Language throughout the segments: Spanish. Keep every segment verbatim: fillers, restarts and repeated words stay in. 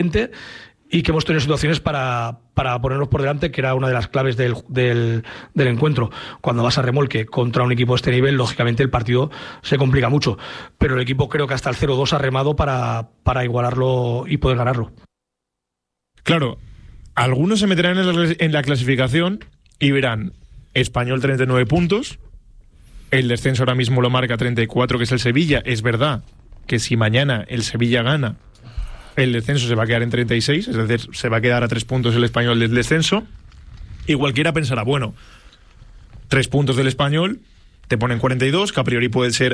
y que hemos tenido situaciones para, para ponernos por delante, que era una de las claves del, del, del encuentro. Cuando vas a remolque contra un equipo de este nivel, lógicamente el partido se complica mucho, pero el equipo creo que hasta el cero dos ha remado para, para igualarlo y poder ganarlo. Claro, algunos se meterán en la, en la clasificación y verán Español treinta y nueve puntos, el descenso ahora mismo lo marca treinta y cuatro, que es el Sevilla. Es verdad que si mañana el Sevilla gana, el descenso se va a quedar en treinta y seis, es decir, se va a quedar a tres puntos el Español del descenso. Y cualquiera pensará, bueno, tres puntos del Español te ponen cuarenta y dos, que a priori puede ser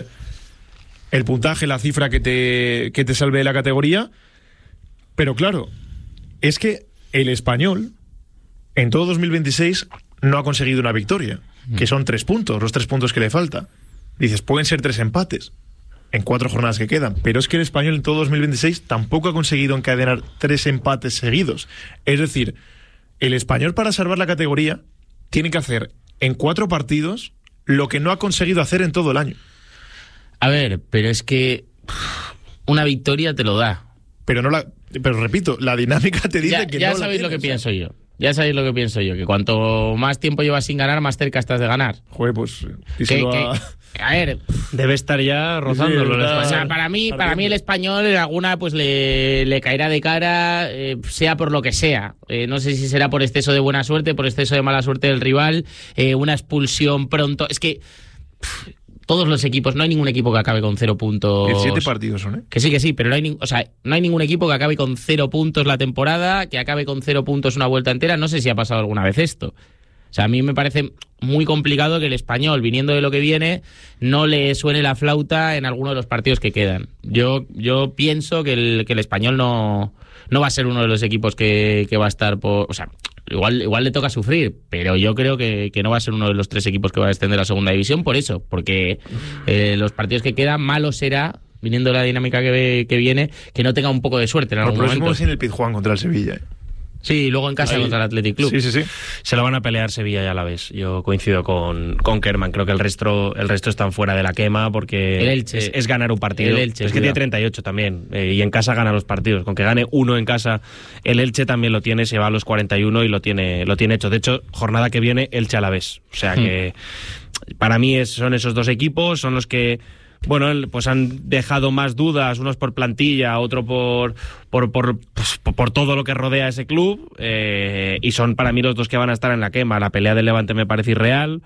el puntaje, la cifra que te, que te salve de la categoría. Pero claro, es que el Español en todo dos mil veintiséis no ha conseguido una victoria, que son tres puntos, los tres puntos que le falta. Dices, pueden ser tres empates en cuatro jornadas que quedan, pero es que el Español en todo dos mil veintiséis tampoco ha conseguido encadenar tres empates seguidos. Es decir, el Español, para salvar la categoría, tiene que hacer en cuatro partidos lo que no ha conseguido hacer en todo el año. A ver, pero es que una victoria te lo da. Pero no la, pero repito, la dinámica te dice ya, que ya no la sabéis lo que tienes. pienso yo. Ya sabéis lo que pienso yo, que cuanto más tiempo llevas sin ganar, más cerca estás de ganar. Joder, pues Que, díselo que, a... a ver, debe estar ya rozándolo. Sí, el está- o español. sea, para mí, para mí el Español en alguna pues le, le caerá de cara, eh, sea por lo que sea. Eh, no sé si será por exceso de buena suerte, por exceso de mala suerte del rival, eh, una expulsión pronto. Es que pff, todos los equipos, no hay ningún equipo que acabe con cero puntos. diecisiete partidos son, ¿eh? Que sí, que sí, pero no hay, ni- o sea, no hay ningún equipo que acabe con cero puntos la temporada, que acabe con cero puntos una vuelta entera. No sé si ha pasado alguna vez esto. O sea, a mí me parece muy complicado que el Español, viniendo de lo que viene, no le suene la flauta en alguno de los partidos que quedan. Yo, yo pienso que el, que el Español no, no va a ser uno de los equipos que, que va a estar por... O sea, igual, igual le toca sufrir, pero yo creo que, que no va a ser uno de los tres equipos que va a descender a segunda división por eso, porque eh, los partidos que quedan, malo será, viniendo de la dinámica que, que viene, que no tenga un poco de suerte en Lo algún próximo momento. es en el Pizjuán contra el Sevilla, ¿eh? Sí, y luego en casa Ahí. contra el Athletic Club. Sí, sí, sí. Se lo van a pelear Sevilla y Alavés. Yo coincido con, con Kerman. Creo que el resto, el resto están fuera de la quema porque El Elche. es, es ganar un partido. El Elche, es que cuidado. tiene treinta y ocho también. Eh, y en casa gana los partidos. Con que gane uno en casa, el Elche también lo tiene, se va a los cuarenta y uno y lo tiene, lo tiene hecho. De hecho, jornada que viene, Elche Alavés. O sea que para mí es, son esos dos equipos, son los que... Bueno, pues han dejado más dudas, unos por plantilla, otro por por por, pues, por todo lo que rodea a ese club, eh, y son para mí los dos que van a estar en la quema. La pelea del Levante me parece irreal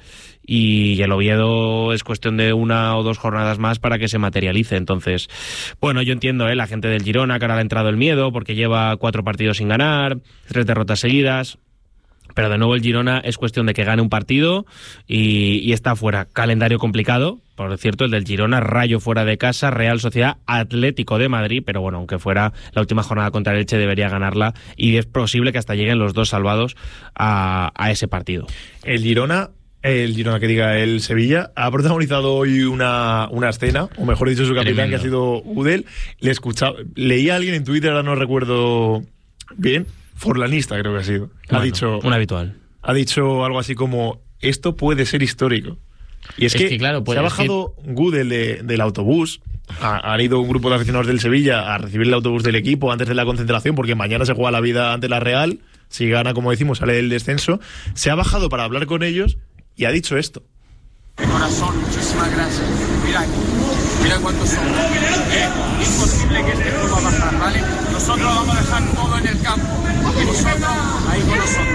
y el Oviedo es cuestión de una o dos jornadas más para que se materialice. Entonces, bueno, yo entiendo, ¿eh? La gente del Girona, que ahora le ha entrado el miedo porque lleva cuatro partidos sin ganar, tres derrotas seguidas. Pero de nuevo el Girona es cuestión de que gane un partido y, y está fuera. Calendario complicado, por cierto, el del Girona, Rayo fuera de casa, Real Sociedad, Atlético de Madrid, pero bueno, aunque fuera la última jornada contra el Elche debería ganarla y es posible que hasta lleguen los dos salvados a, a ese partido. El Girona, el Girona que diga el Sevilla, ha protagonizado hoy una, una escena, o mejor dicho su capitán, Tremendo. que ha sido Udel. Le escuchaba, leí a alguien en Twitter, ahora no recuerdo bien, forlanista creo que ha sido. Ha Bueno, dicho, un habitual. ha dicho algo así como, esto puede ser histórico. Y es, Es que, que, claro, puede se ha ser. bajado Gudel de, del autobús, ha, han ido un grupo de aficionados del Sevilla a recibir el autobús del equipo antes de la concentración, porque mañana se juega la vida ante la Real, si gana, como decimos, sale del descenso. Se ha bajado para hablar con ellos y ha dicho esto. De corazón, muchísimas gracias. Mira, mira cuántos son. Eh, imposible que este club va a bajar, ¿vale? Nosotros vamos a dejar todo en el campo. Y vosotros ahí con nosotros.